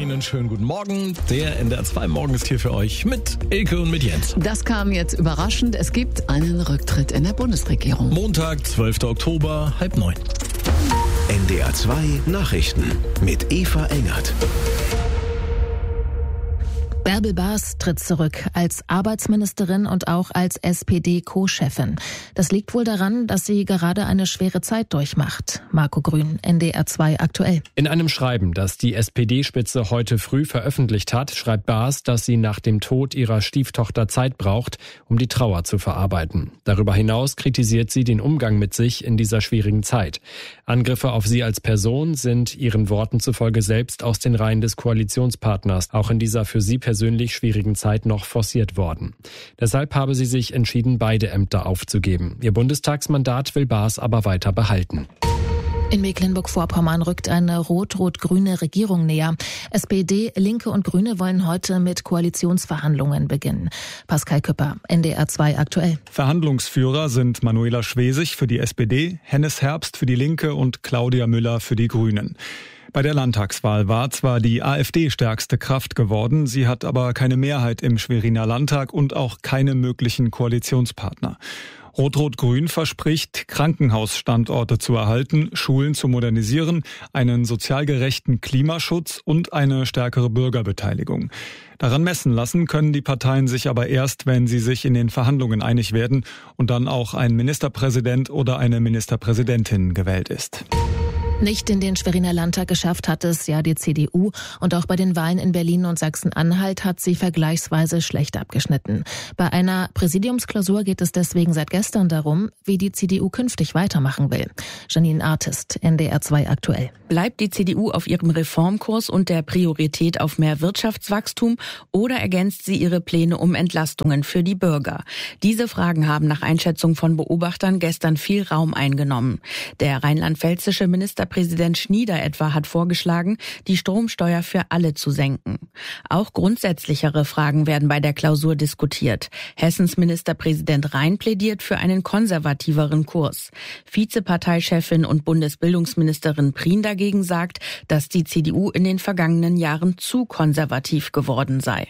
Einen schönen guten Morgen. Der NDR 2 Morgen ist hier für euch mit Elke und mit Jens. Das kam jetzt überraschend. Es gibt einen Rücktritt in der Bundesregierung. Montag, 12. Oktober, 8:30. NDR 2 Nachrichten mit Eva Engert. Bärbel Baas tritt zurück als Arbeitsministerin und auch als SPD-Co-Chefin. Das liegt wohl daran, dass sie gerade eine schwere Zeit durchmacht. Marco Grün, NDR 2 aktuell. In einem Schreiben, das die SPD-Spitze heute früh veröffentlicht hat, schreibt Baas, dass sie nach dem Tod ihrer Stieftochter Zeit braucht, um die Trauer zu verarbeiten. Darüber hinaus kritisiert sie den Umgang mit sich in dieser schwierigen Zeit. Angriffe auf sie als Person sind ihren Worten zufolge selbst aus den Reihen des Koalitionspartners auch in dieser für sie persönlich schwierigen Zeit noch forciert worden. Deshalb habe sie sich entschieden, beide Ämter aufzugeben. Ihr Bundestagsmandat will Baas aber weiter behalten. In Mecklenburg-Vorpommern rückt eine rot-rot-grüne Regierung näher. SPD, Linke und Grüne wollen heute mit Koalitionsverhandlungen beginnen. Pascal Küpper, NDR 2 aktuell. Verhandlungsführer sind Manuela Schwesig für die SPD, Hennes Herbst für die Linke und Claudia Müller für die Grünen. Bei der Landtagswahl war zwar die AfD stärkste Kraft geworden, sie hat aber keine Mehrheit im Schweriner Landtag und auch keine möglichen Koalitionspartner. Rot-Rot-Grün verspricht, Krankenhausstandorte zu erhalten, Schulen zu modernisieren, einen sozial gerechten Klimaschutz und eine stärkere Bürgerbeteiligung. Daran messen lassen können die Parteien sich aber erst, wenn sie sich in den Verhandlungen einig werden und dann auch ein Ministerpräsident oder eine Ministerpräsidentin gewählt ist. Nicht in den Schweriner Landtag geschafft hat es ja die CDU und auch bei den Wahlen in Berlin und Sachsen-Anhalt hat sie vergleichsweise schlecht abgeschnitten. Bei einer Präsidiumsklausur geht es deswegen seit gestern darum, wie die CDU künftig weitermachen will. Janine Artist, NDR 2 aktuell. Bleibt die CDU auf ihrem Reformkurs und der Priorität auf mehr Wirtschaftswachstum oder ergänzt sie ihre Pläne um Entlastungen für die Bürger? Diese Fragen haben nach Einschätzung von Beobachtern gestern viel Raum eingenommen. Der rheinland-pfälzische Ministerpräsident Schnieder etwa hat vorgeschlagen, die Stromsteuer für alle zu senken. Auch grundsätzlichere Fragen werden bei der Klausur diskutiert. Hessens Ministerpräsident Rhein plädiert für einen konservativeren Kurs. Vizeparteichefin und Bundesbildungsministerin Prien dagegen sagt, dass die CDU in den vergangenen Jahren zu konservativ geworden sei.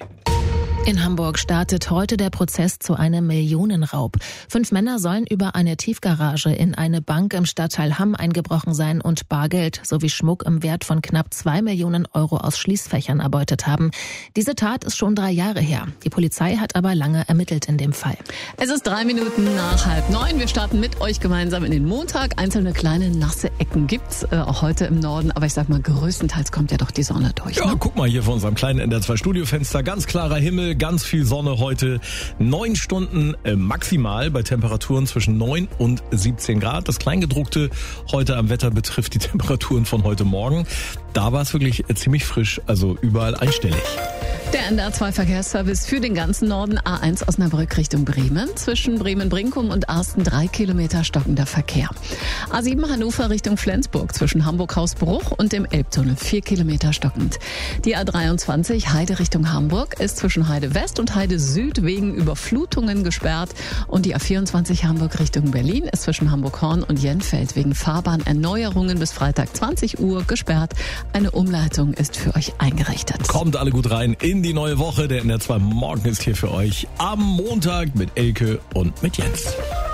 In Hamburg startet heute der Prozess zu einem Millionenraub. 5 Männer sollen über eine Tiefgarage in eine Bank im Stadtteil Hamm eingebrochen sein und Bargeld sowie Schmuck im Wert von knapp 2 Millionen Euro aus Schließfächern erbeutet haben. Diese Tat ist schon 3 Jahre her. Die Polizei hat aber lange ermittelt in dem Fall. Es ist 3 Minuten nach 8:30. Wir starten mit euch gemeinsam in den Montag. Einzelne kleine nasse Ecken gibt's auch heute im Norden. Aber ich sag mal, größtenteils kommt ja doch die Sonne durch. Ja, guck mal hier vor unserem kleinen NDR 2 Studiofenster. Ganz klarer Himmel, ganz viel Sonne heute. 9 Stunden maximal bei Temperaturen zwischen 9 und 17 Grad. Das Kleingedruckte heute am Wetter betrifft die Temperaturen von heute Morgen. Da war es wirklich ziemlich frisch, also überall einstellig. Der NDR 2 Verkehrsservice für den ganzen Norden. A1 Osnabrück Richtung Bremen. Zwischen Bremen-Brinkum und Arsten 3 Kilometer stockender Verkehr. A7 Hannover Richtung Flensburg. Zwischen Hamburg-Hausbruch und dem Elbtunnel 4 Kilometer stockend. Die A23 Heide Richtung Hamburg ist zwischen Heide West und Heide Süd wegen Überflutungen gesperrt. Und die A24 Hamburg Richtung Berlin ist zwischen Hamburg-Horn und Jenfeld wegen Fahrbahnerneuerungen bis Freitag 20 Uhr gesperrt. Eine Umleitung ist für euch eingerichtet. Kommt alle gut rein in die neue Woche. Der NDR 2 Morgen ist hier für euch am Montag mit Elke und mit Jens.